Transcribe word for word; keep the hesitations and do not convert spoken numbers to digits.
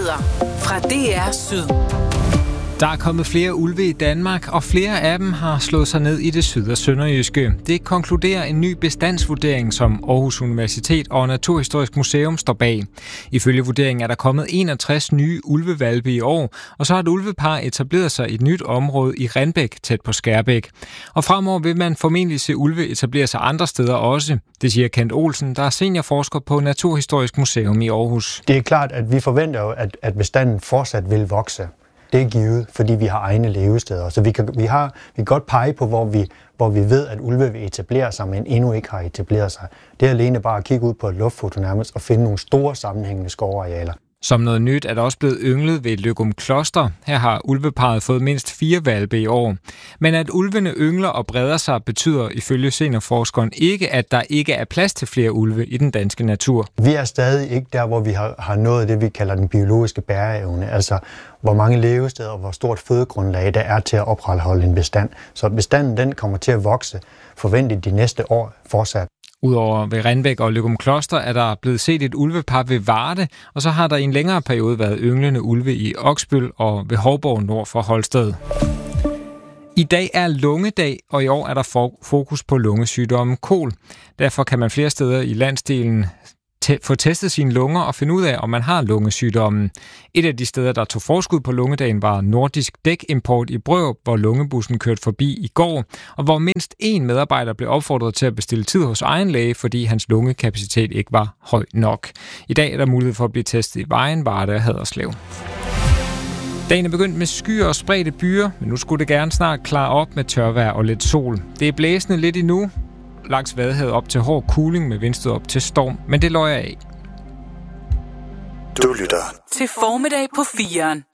Nyheder fra D R Syd. Der er kommet flere ulve i Danmark, og flere af dem har slået sig ned i det syd- og sønderjyske. Det konkluderer en ny bestandsvurdering, som Aarhus Universitet og Naturhistorisk Museum står bag. Ifølge vurderingen er der kommet enogtres nye ulvehvalpe i år, og så har et ulvepar etableret sig i et nyt område i Renbæk, tæt på Skærbæk. Og fremover vil man formentlig se ulve etablere sig andre steder også. Det siger Kent Olsen, der er seniorforsker på Naturhistorisk Museum i Aarhus. Det er klart, at vi forventer jo, at, at bestanden fortsat vil vokse. Det er givet, fordi vi har egne levesteder. Så vi kan, vi har, vi kan godt pege på, hvor vi, hvor vi ved, at ulve vil etablere sig, men endnu ikke har etableret sig. Det er alene bare at kigge ud på et luftfoto nærmest og finde nogle store sammenhængende skovarealer. Som noget nyt er der også blevet ynglet ved Løgumkloster. Her har ulveparret fået mindst fire hvalpe i år. Men at ulvene yngler og breder sig, betyder ifølge seniorforskeren ikke, at der ikke er plads til flere ulve i den danske natur. Vi er stadig ikke der, hvor vi har, har nået det, vi kalder den biologiske bæreevne. Altså, hvor mange levesteder og hvor stort fødegrundlag der er til at opretholde en bestand. Så bestanden den kommer til at vokse forventeligt de næste år fortsat. Udover ved Renbæk og Løgumkloster er der blevet set et ulvepar ved Varde, og så har der i en længere periode været ynglende ulve i Oksbøl og ved Hovborg nord for Holsted. I dag er lungedag, og i år er der fokus på lungesygdommen kol. Derfor kan man flere steder i landsdelen te- få testet sine lunger og finde ud af, om man har lungesygdommen. Et af de steder, der tog forskud på lungedagen, var Nordisk Dækimport i Brørup, hvor lungebussen kørte forbi i går, og hvor mindst én medarbejder blev opfordret til at bestille tid hos egen læge, fordi hans lungekapacitet ikke var høj nok. I dag er der mulighed for at blive testet i Vejen, Varde og Haderslev. Dagen er begyndt med skyer og spredte byer, men nu skulle det gerne snart klare op med tørvejr og lidt sol. Det er blæsende lidt endnu, langs Vadehavet op til hård kuling med vindstød op til storm, men det løjer af. Du lytter til Formiddag på firen.